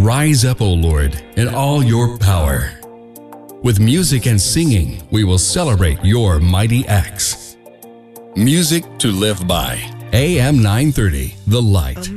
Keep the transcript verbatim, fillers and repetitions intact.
Rise up, O Lord, in all your power. With music and singing, we will celebrate your mighty acts. Music to live by. A M nine thirty, The Light.